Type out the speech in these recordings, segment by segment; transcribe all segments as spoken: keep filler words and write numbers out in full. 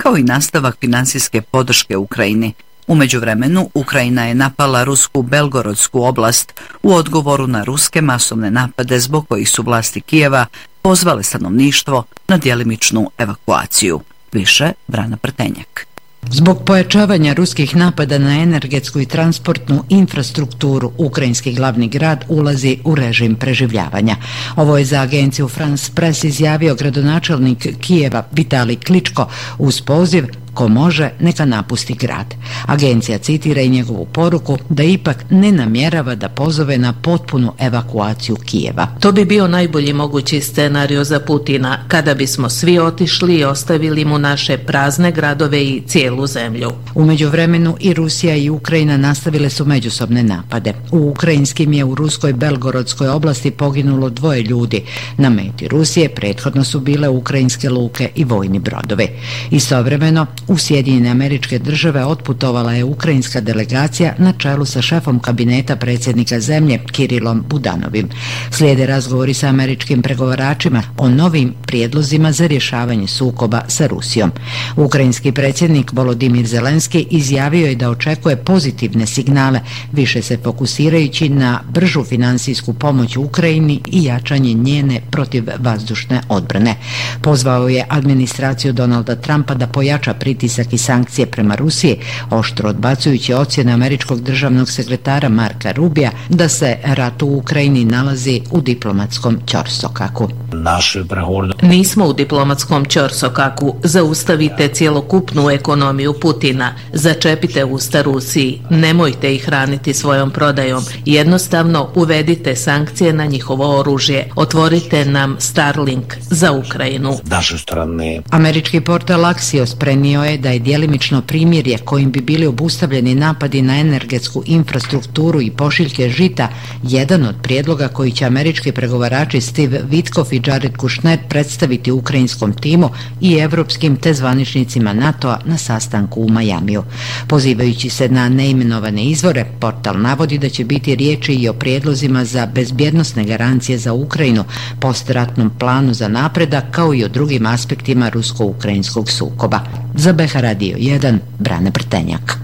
kao i nastavak finansijske podrške Ukrajini. U međuvremenu, Ukrajina je napala rusku Belgorodsku oblast u odgovoru na ruske masovne napade zbog kojih su vlasti Kijeva pozvale stanovništvo na djelimičnu evakuaciju. Više Brana Prtenjak. Zbog pojačavanja ruskih napada na energetsku i transportnu infrastrukturu, ukrajinski glavni grad ulazi u režim preživljavanja. Ovo je za agenciju France Press izjavio gradonačelnik Kijeva Vitalij Kličko uz poziv ko može neka napusti grad. Agencija citira i njegovu poruku da ipak ne namjerava da pozove na potpunu evakuaciju Kijeva. To bi bio najbolji mogući scenario za Putina, kada bismo svi otišli i ostavili mu naše prazne gradove i cijelu zemlju. U međuvremenu i Rusija i Ukrajina nastavile su međusobne napade. U ukrajinskim je u ruskoj Belgorodskoj oblasti poginulo dvoje ljudi. Na meti Rusije prethodno su bile ukrajinske luke i vojni brodovi. Istovremeno, u Sjedinjene Američke Države otputovala je ukrajinska delegacija na čelu sa šefom kabineta predsjednika zemlje Kirilom Budanovim. Slijede razgovori sa američkim pregovaračima o novim prijedlozima za rješavanje sukoba sa Rusijom. Ukrajinski predsjednik Volodimir Zelenski izjavio je da očekuje pozitivne signale, više se fokusirajući na bržu finansijsku pomoć Ukrajini i jačanje njene protivvazdušne odbrane. Pozvao je administraciju Donalda Trumpa da pojača pritisak i sankcije prema Rusiji, oštro odbacujući ocjene američkog državnog sekretara Marka Rubija da se rat u Ukrajini nalazi u diplomatskom ćorsokaku. Nismo u diplomatskom ćorsokaku. Zaustavite cjelokupnu ekonomiju Putina. Začepite usta Rusiji. Nemojte ih hraniti svojom prodajom. Jednostavno uvedite sankcije na njihovo oružje. Otvorite nam Starlink za Ukrajinu. Američki portal Axios prenio je da je djelimično primirje kojim bi bili obustavljeni napadi na energetsku infrastrukturu i pošiljke žita jedan od prijedloga koji će američki pregovarači Steve Witkoff i Jared Kushner predstaviti ukrajinskom timu i evropskim te zvaničnicima NATO-a na sastanku u Majamiju. Pozivajući se na neimenovane izvore, portal navodi da će biti riječi i o prijedlozima za bezbjednosne garancije za Ukrajinu, postratnom planu za napredak, kao i o drugim aspektima rusko-ukrajinskog sukoba. Za B H Radio jedan, Brane Prtenjak.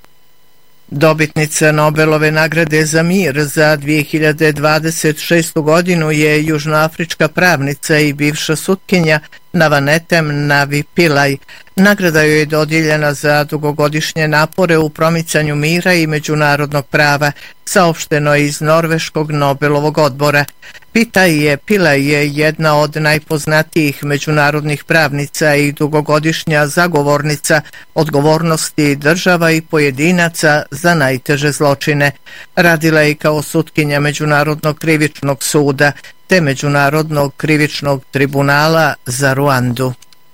Dobitnica Nobelove nagrade za mir za dvije hiljade dvadeset šestu godinu je južnoafrička pravnica i bivša sutkinja Navanetem Navi Pillay. Nagrada joj je dodijeljena za dugogodišnje napore u promicanju mira i međunarodnog prava, saopšteno je iz Norveškog Nobelovog odbora. Pillay je, Pillay je jedna od najpoznatijih međunarodnih pravnica i dugogodišnja zagovornica odgovornosti država i pojedinaca za najteže zločine. Radila je kao sutkinja Međunarodnog krivičnog suda te Međunarodnog krivičnog tribunala za Ruandu.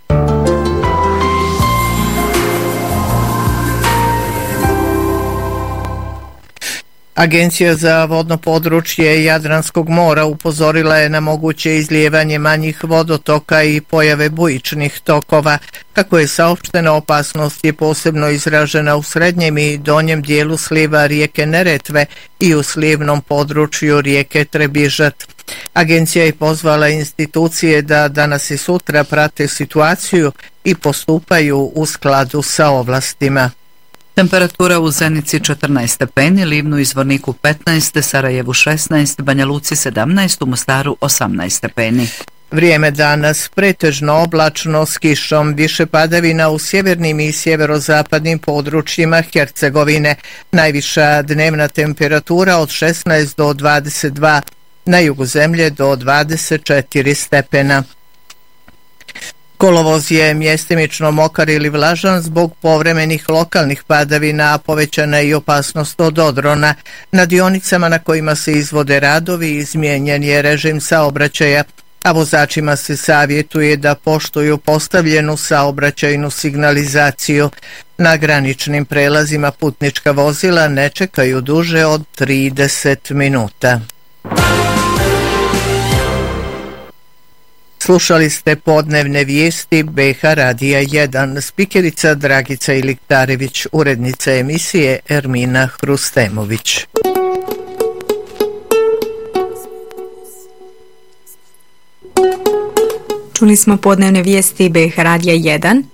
Agencija za vodno područje Jadranskog mora upozorila je na moguće izlijevanje manjih vodotoka i pojave bujičnih tokova. Kako je saopšteno, opasnost je posebno izražena u srednjem i donjem dijelu sliva rijeke Neretve i u slivnom području rijeke Trebižat. Agencija je pozvala institucije da danas i sutra prate situaciju i postupaju u skladu sa ovlastima. Temperatura u Zenici četrnaest stepeni, Livnu i Zvorniku petnaest, Sarajevu šesnaest, Banja Luci sedamnaest, u Mostaru osamnaest stepeni. Vrijeme danas pretežno oblačno s kišom, više padavina u sjevernim i sjeverozapadnim područjima Hercegovine. Najviša dnevna temperatura od šesnaest do dvadeset dva, na jugu zemlje do dvadeset četiri stepena. Kolovoz je mjestimično mokar ili vlažan zbog povremenih lokalnih padavina, a povećana je i opasnost od odrona. Na dionicama na kojima se izvode radovi izmijenjen je režim saobraćaja, a vozačima se savjetuje da poštuju postavljenu saobraćajnu signalizaciju. Na graničnim prelazima putnička vozila ne čekaju duže od trideset minuta. Slušali ste podnevne vijesti B H Radija jedan. Spikerica Dragica Iliktarević, urednica emisije Ermina Hrustemović. Čuli smo podnevne vijesti B H Radija jedan.